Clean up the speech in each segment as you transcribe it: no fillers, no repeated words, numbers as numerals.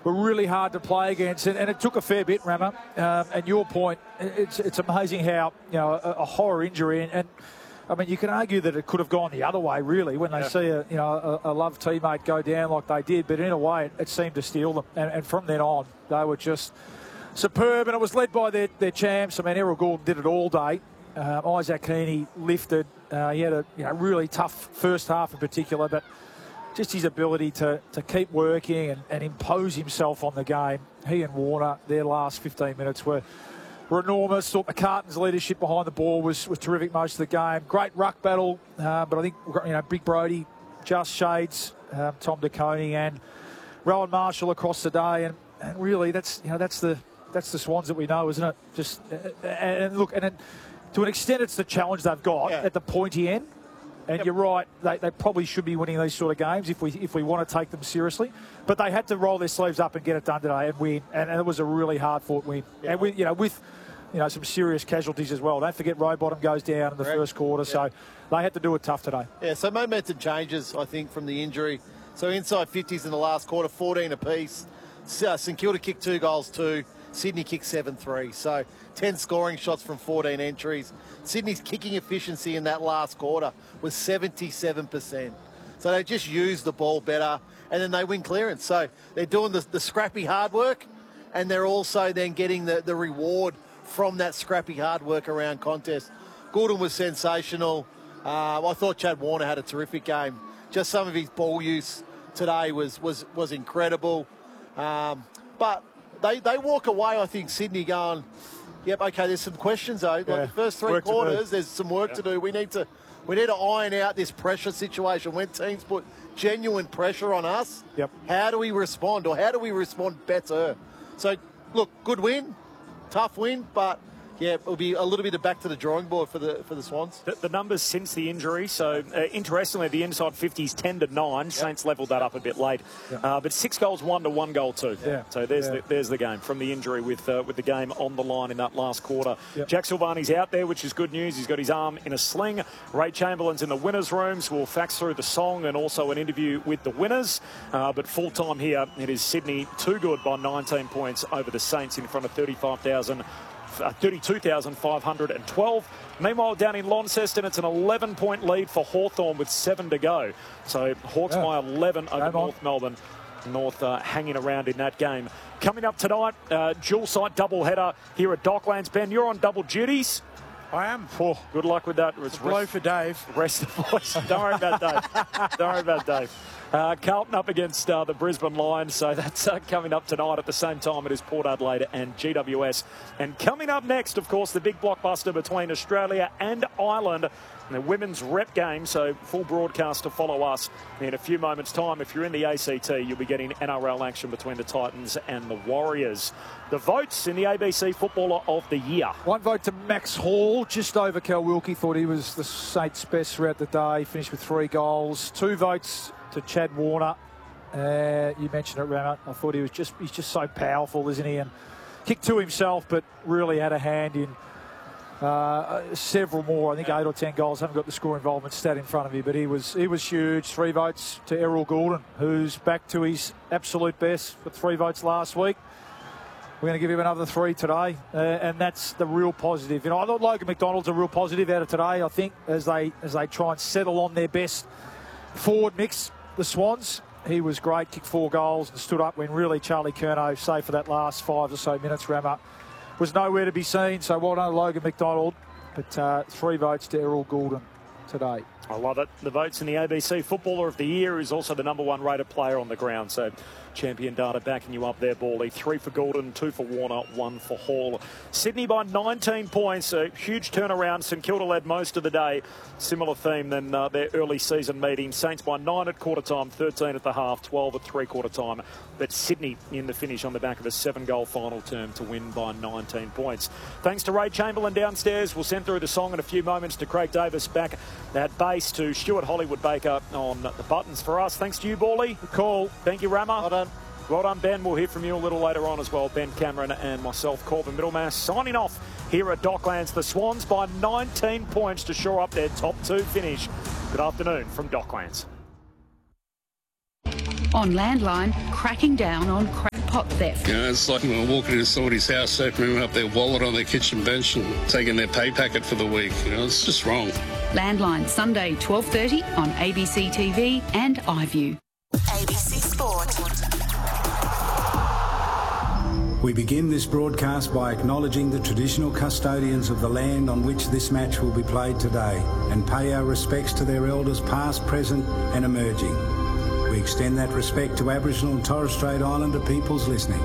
were really hard to play against, and it took a fair bit, Rama. And your point, it's amazing how a horror injury, and I mean, you can argue that it could have gone the other way, really, when they see a loved teammate go down like they did. But in a way, it seemed to steal them. And from then on, they were just superb. And it was led by their champs. I mean, Errol Gulden did it all day. Isaac Heaney lifted. He had a really tough first half in particular, but just his ability to keep working and impose himself on the game. He and Warner, their last 15 minutes were enormous. Thought McCartan's leadership behind the ball was terrific most of the game. Great ruck battle, but I think Big Brody, Just Shades, Tom DeConey and Rowan Marshall across the day, and really that's the Swans that we know, isn't it? Just and look, and to an extent it's the challenge they've got at the pointy end. And you're right, they probably should be winning these sort of games if we want to take them seriously. But they had to roll their sleeves up and get it done today and win. And it was a really hard-fought win. Yeah. And with some serious casualties as well. Don't forget Rowbottom goes down in the first quarter, so they had to do it tough today. Yeah, so momentum changes, I think, from the injury. So inside 50s in the last quarter, 14 apiece. St Kilda kicked 2 goals, 2. Sydney kicked 7-3. So 10 scoring shots from 14 entries. Sydney's kicking efficiency in that last quarter was 77%. So they just used the ball better, and then they win clearance. So they're doing the scrappy hard work, and they're also then getting the reward from that scrappy hard work around contest. Gordon was sensational. I thought Chad Warner had a terrific game. Just some of his ball use today was incredible. But they walk away, I think, Sydney going, yep, okay, there's some questions though. Like the first 3 quarters, there's some work to do. We need to iron out this pressure situation. When teams put genuine pressure on us, how do we respond, or how do we respond better? So, look, good win, tough win, but it'll be a little bit of back to the drawing board for the Swans. The numbers since the injury, so interestingly, the inside 50s 10-9. Saints levelled that up a bit late, but 6 goals 1 to 1 goal 2. So there's the game from the injury with the game on the line in that last quarter. Jack Silvani's out there, which is good news. He's got his arm in a sling. Ray Chamberlain's in the winners' rooms. We'll fax through the song and also an interview with the winners. But full time here, it is Sydney too good by 19 points over the Saints in front of 32,512. Meanwhile, down in Launceston, it's an 11-point lead for Hawthorn with 7 to go. So Hawks by 11 over North Melbourne. North hanging around in that game. Coming up tonight, dual-site doubleheader here at Docklands. Ben, you're on double duties. I am. Oh, good luck with that. It's a blow for Dave. Rest the voice. Don't worry about Dave. Don't worry about Dave. Carlton up against the Brisbane Lions, so that's coming up tonight. At the same time, it is Port Adelaide and GWS. And coming up next, of course, the big blockbuster between Australia and Ireland, the women's rep game, so full broadcast to follow us in a few moments' time. If you're in the ACT, you'll be getting NRL action between the Titans and the Warriors. The votes in the ABC Footballer of the Year. 1 vote to Max Hall, just over Cal Wilkie. Thought he was the Saints' best throughout the day. Finished with 3 goals. 2 votes to Chad Warner. You mentioned it, Rama. I thought he's just so powerful, isn't he? And kicked 2 himself, but really had a hand in several more. I think 8 or 10 goals. I haven't got the score involvement stat in front of me, but he was huge. 3 votes to Errol Gulden, who's back to his absolute best. Got 3 votes last week. We're going to give him another 3 today, and that's the real positive. I thought Logan McDonald's a real positive out of today. I think as they try and settle on their best forward mix, the Swans. He was great, kicked 4 goals and stood up when really Charlie Curnow, save for that last 5 or so minutes, Rama, was nowhere to be seen. So well done, Logan McDonald. But 3 votes to Errol Gulden today. I love it. The votes in the ABC Footballer of the Year is also the #1 rated player on the ground. So champion data backing you up there, Bally. 3 for Gulden, 2 for Warner, 1 for Hall. Sydney by 19 points. A huge turnaround. St Kilda led most of the day. Similar theme than their early season meeting. Saints by 9 at quarter time, 13 at the half, 12 at 3/4 time. But Sydney in the finish on the back of a 7-goal final term to win by 19 points. Thanks to Ray Chamberlain downstairs. We'll send through the song in a few moments to Craig Davis back at base, to Stuart Hollywood-Baker on the buttons for us. Thanks to you, Bally. Good call. Thank you, Rama. Well done. Well done, Ben. We'll hear from you a little later on as well. Ben Cameron and myself, Corbin Middlemass, signing off here at Docklands. The Swans by 19 points to shore up their top 2 finish. Good afternoon from Docklands. On Landline, cracking down on crackpot pot theft. You know, it's like when we're walking into somebody's house, opening up their wallet on their kitchen bench and taking their pay packet for the week. You know, it's just wrong. Landline, Sunday, 12:30 on ABC TV and iView. ABC Sport. We begin this broadcast by acknowledging the traditional custodians of the land on which this match will be played today and pay our respects to their elders past, present and emerging. We extend that respect to Aboriginal and Torres Strait Islander peoples listening.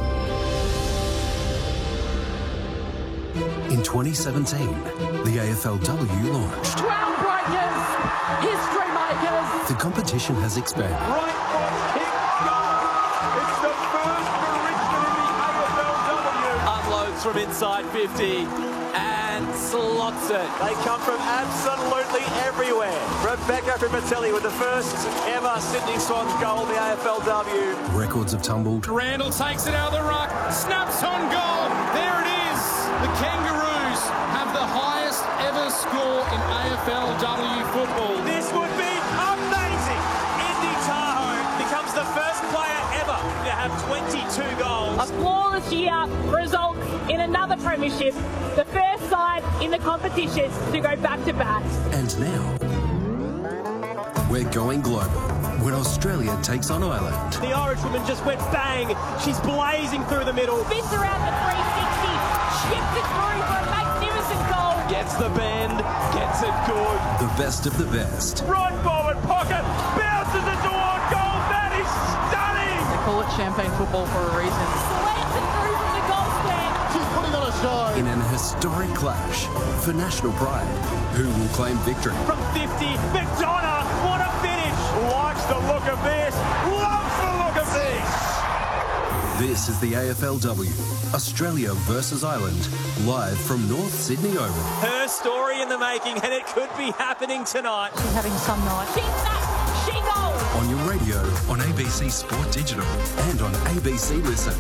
In 2017, the AFLW launched. Groundbreakers! History makers! The competition has expanded. Right foot, kick, goal! It's the first for Richmond in the AFLW. Unloads from inside 50 and slots it. They come from absolutely everywhere. Rebecca Privatelli with the first ever Sydney Swans goal in the AFLW. Records have tumbled. Randall takes it out of the ruck, snaps on goal. There it is. The Kangaroos have the highest ever score in AFLW football. This would be amazing. Indy Tahoe becomes the first player ever to have 22 goals. A flawless year results in another premiership, the first side in the competition to go back-to-back. And now, we're going global when Australia takes on Ireland. The Irish woman just went bang. She's blazing through the middle. Spins around the 360, chips it through for a magnificent goal. Gets the bend, gets it good. The best of the best. Run forward, pocket, bounces it toward goal. That is stunning. They call it champagne football for a reason. Slams it through from the goal square. She's putting on a show. In an historic clash for national pride, who will claim victory? From 50, McDonough, what a finish. Likes the look of this, loves the look of this. This is the AFLW, Australia versus Ireland, live from North Sydney Oval. Her story in the making, and it could be happening tonight. She's having some night. She's that, she goes. On your radio, on ABC Sport Digital, and on ABC Listen.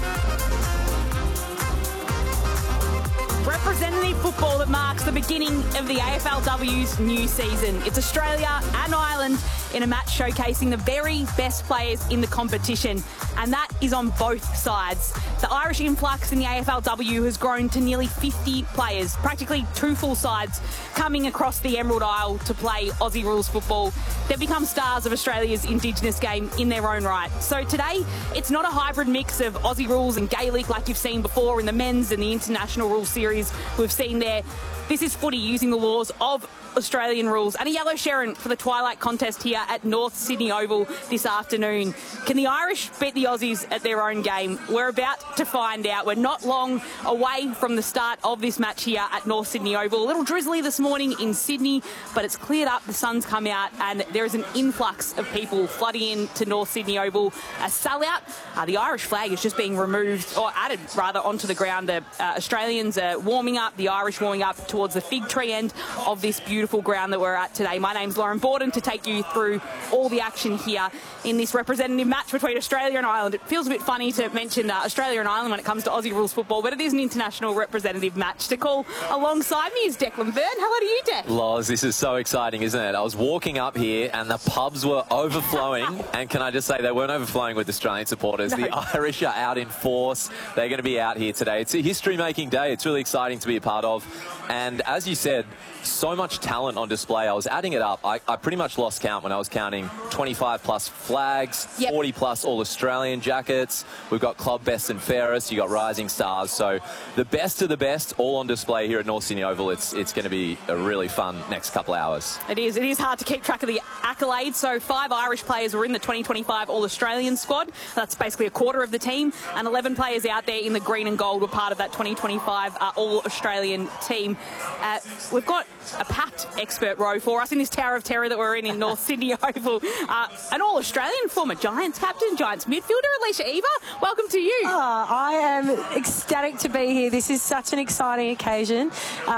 Representative football that marks the beginning of the AFLW's new season. It's Australia and Ireland in a match showcasing the very best players in the competition, and that is on both sides. The Irish influx in the AFLW has grown to nearly 50 players, practically two full sides, coming across the Emerald Isle to play Aussie rules football. They've become stars of Australia's Indigenous game in their own right. So today, it's not a hybrid mix of Aussie rules and Gaelic like you've seen before in the men's and the international rules series we've seen there. This is footy using the laws of Australian rules, and a yellow Sharon for the Twilight contest here at North Sydney Oval this afternoon. Can the Irish beat the Aussies at their own game? We're about to find out. We're not long away from the start of this match here at North Sydney Oval. A little drizzly this morning in Sydney, but it's cleared up, the sun's come out, and there is an influx of people flooding in to North Sydney Oval. A sellout. The Irish flag is just being removed, or added rather, onto the ground. The Australians are warming up, the Irish warming up towards the fig tree end of this beautiful ground that we're at today. My name's Lauren Borden to take you through all the action here in this representative match between Australia and Ireland. It feels a bit funny to mention Australia and Ireland when it comes to Aussie rules football, but it is an international representative match. To call alongside me is Declan Byrne. Hello to you, Dec. Loz, this is so exciting, isn't it? I was walking up here and the pubs were overflowing, and can I just say they weren't overflowing with Australian supporters. No. The Irish are out in force. They're going to be out here today. It's a history-making day. It's really exciting to be a part of. And as you said, so much talent on display. I was adding it up. I pretty much lost count when I was counting 25 plus flags, 40 plus all Australian jackets. We've got club best and fairest. You got rising stars. So the best of the best all on display here at North Sydney Oval. It's going to be a really fun next couple hours. It is. It is hard to keep track of the accolades. So 5 Irish players were in the 2025 All-Australian squad. That's basically a quarter of the team. And 11 players out there in the green and gold were part of that 2025 All-Australian team. We've got a packed expert row for us in this Tower of Terror that we're in North Sydney Oval. An All-Australian former Giants captain, Giants midfielder, Alicia Eva. Welcome to you. I am ecstatic to be here. This is such an exciting occasion.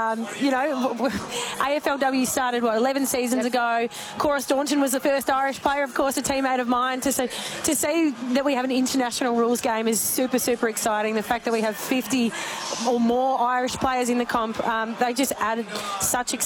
AFLW started, 11 seasons ago. Cora Staunton was the first Irish player, of course, a teammate of mine. To see that we have an international rules game is super, super exciting. The fact that we have 50 or more Irish players in the comp, they just added such excitement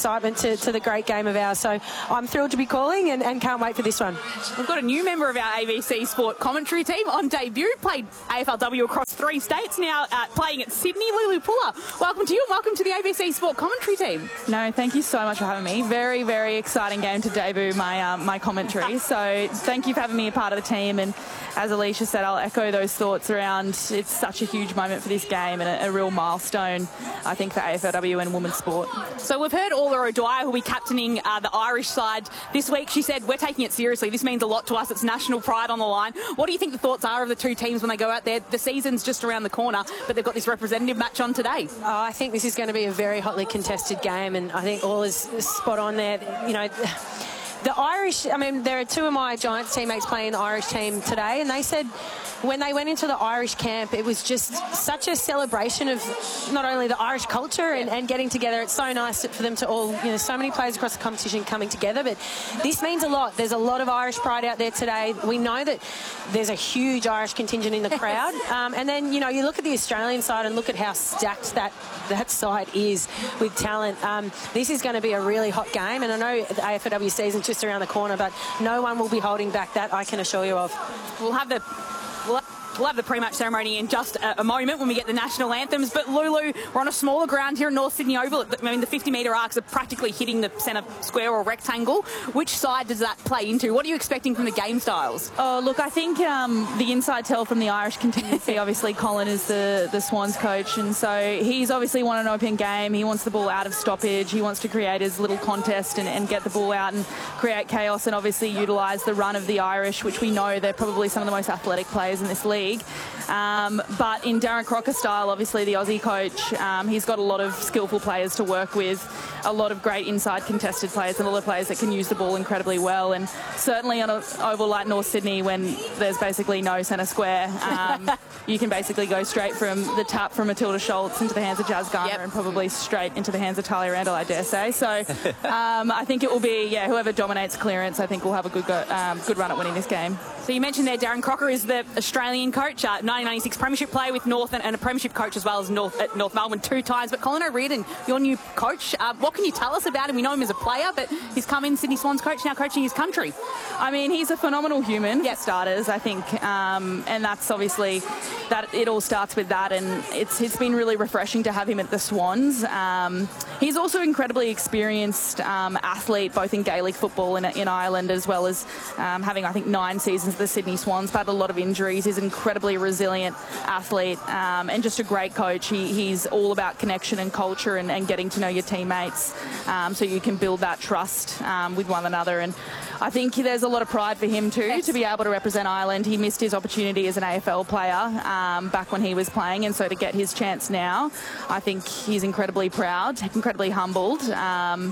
to the great game of ours. So I'm thrilled to be calling and can't wait for this one. We've got a new member of our ABC Sport commentary team on debut, played AFLW across 3 states, now playing at Sydney. Lulu Puller, welcome to you and welcome to the ABC Sport commentary team. No, thank you so much for having me. Very, very exciting game to debut my commentary. So thank you for having me a part of the team. And as Alicia said, I'll echo those thoughts around it's such a huge moment for this game and a real milestone, I think, for AFLW and women's sport. So we've heard Orla O'Dwyer, who'll be captaining the Irish side this week. She said, we're taking it seriously. This means a lot to us. It's national pride on the line. What do you think the thoughts are of the two teams when they go out there? The season's just around the corner, but they've got this representative match on today. Oh, I think this is going to be a very hotly contested game, and I think Orla's spot on there. You know, the Irish, I mean, there are 2 of my Giants teammates playing the Irish team today, and they said when they went into the Irish camp, it was just such a celebration of not only the Irish culture and getting together. It's so nice for them to all, you know, so many players across the competition coming together, but this means a lot. There's a lot of Irish pride out there today. We know that there's a huge Irish contingent in the crowd. And then, you know, you look at the Australian side and look at how stacked that side is with talent. This is going to be a really hot game, and I know the AFLW season's just around the corner, but no one will be holding back that, I can assure you of. We'll have the pre-match ceremony in just a moment when we get the national anthems. But Lulu, we're on a smaller ground here in North Sydney Oval. I mean, the 50-metre arcs are practically hitting the centre square or rectangle. Which side does that play into? What are you expecting from the game styles? Oh, look, I think the inside tell from the Irish contingency, obviously Colin is the Swans coach, and so he's obviously won an open game. He wants the ball out of stoppage. He wants to create his little contest and get the ball out and create chaos, and obviously utilise the run of the Irish, which we know they're probably some of the most athletic players in this league. But in Darren Crocker style, obviously the Aussie coach, he's got a lot of skillful players to work with, a lot of great inside contested players and a lot of players that can use the ball incredibly well. And certainly on an oval like North Sydney, when there's basically no centre square, you can basically go straight from the tap from Matilda Schultz into the hands of Jazz Garner and probably straight into the hands of Talia Randall, I dare say. So I think it will be, whoever dominates clearance, I think will have a good run at winning this game. So you mentioned there Darren Crocker is the Australian coach, 1996 premiership player with North and a premiership coach as well as at North Melbourne 2 times. But Colin O'Riordan, your new coach, what can you tell us about him? We know him as a player, but he's come in, Sydney Swans coach, now coaching his country. I mean, he's a phenomenal human, for starters, I think. And that's obviously, that it all starts with that. And it's been really refreshing to have him at the Swans. He's also an incredibly experienced athlete, both in Gaelic football in Ireland, as well as having, I think, 9 seasons at the Sydney Swans. Had a lot of injuries. He's an incredibly resilient athlete and just a great coach. He's all about connection and culture and getting to know your teammates so you can build that trust with one another. And I think there's a lot of pride for him too to be able to represent Ireland. He missed his opportunity as an AFL player back when he was playing, and so to get his chance now, I think he's incredibly proud, incredibly humbled, and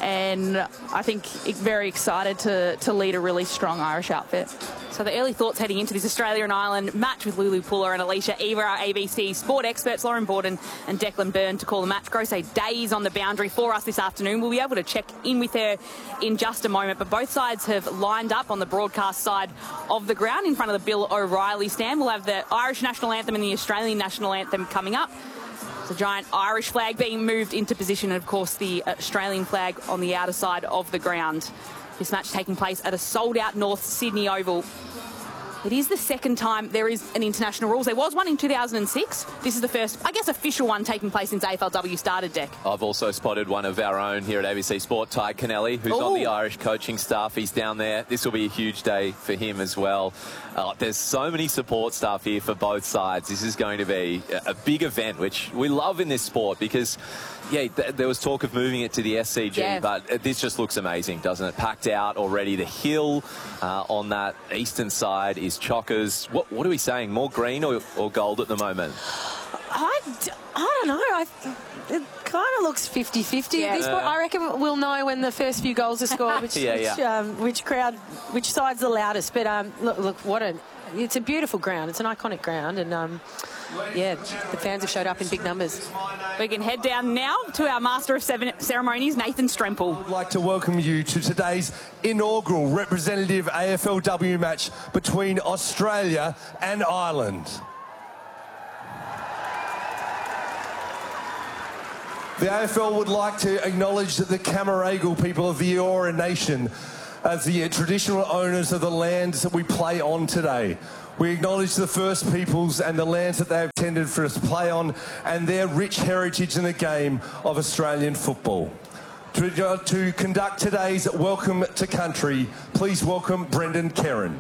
I think very excited to lead a really strong Irish outfit. So the early thoughts heading into this Australia and Ireland match with Lulu Puller and Alicia Eva, our ABC sport experts, Lauren Borden and Declan Byrne to call the match. Grosse Days on the boundary for us this afternoon. We'll be able to check in with her in just a moment, but both sides have lined up on the broadcast side of the ground in front of the Bill O'Reilly stand. We'll have the Irish national anthem and the Australian national anthem coming up. The giant Irish flag being moved into position, and of course the Australian flag on the outer side of the ground. This match taking place at a sold-out North Sydney Oval. It is the second time there is an international rules. There was one in 2006. This is the first, I guess, official one taking place since AFLW started, Deck. I've also spotted one of our own here at ABC Sport, Ty Kennelly, who's on the Irish coaching staff. He's down there. This will be a huge day for him as well. There's so many support staff here for both sides. This is going to be a big event, which we love in this sport because, there was talk of moving it to the SCG, but this just looks amazing, doesn't it? Packed out already. The hill on that eastern side is chockers. What are we saying? More green or gold at the moment? I don't know. It kind of looks 50-50 at this point. I reckon we'll know when the first few goals are scored which side's the loudest. But look, it's a beautiful ground. It's an iconic ground, and the fans have showed up in big numbers. We can head down now to our Master of Ceremonies, Nathan Stremple. I'd like to welcome you to today's inaugural representative AFLW match between Australia and Ireland. The AFL would like to acknowledge the Cammeraygal people of the Eora Nation as the traditional owners of the lands that we play on today. We acknowledge the First Peoples and the lands that they have tended for us to play on and their rich heritage in the game of Australian football. To conduct today's Welcome to Country, please welcome Brendan Kerrin.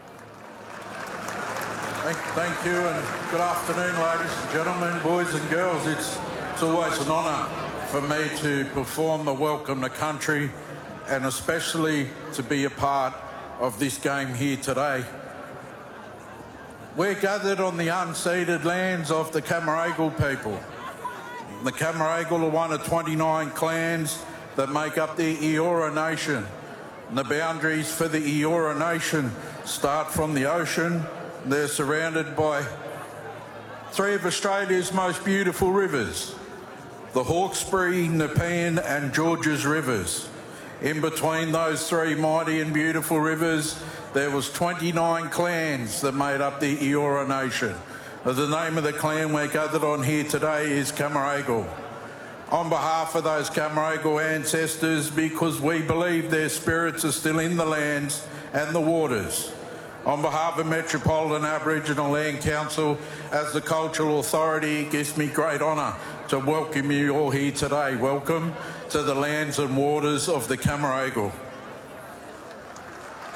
Thank you, and good afternoon, ladies and gentlemen, boys and girls. It's always an honour for me to perform the Welcome to Country, and especially to be a part of this game here today. We're gathered on the unceded lands of the Cammeraygal people. The Cammeraygal are one of 29 clans that make up the Eora Nation. And the boundaries for the Eora Nation start from the ocean. They're surrounded by three of Australia's most beautiful rivers, the Hawkesbury, Nepean and Georges rivers. In between those three mighty and beautiful rivers, there was 29 clans that made up the Eora Nation. The name of the clan we're gathered on here today is Cammeraygal. On behalf of those Cammeraygal ancestors, because we believe their spirits are still in the lands and the waters. On behalf of Metropolitan Aboriginal Land Council, as the cultural authority, it gives me great honour to welcome you all here today. Welcome to the lands and waters of the Cammeraygal.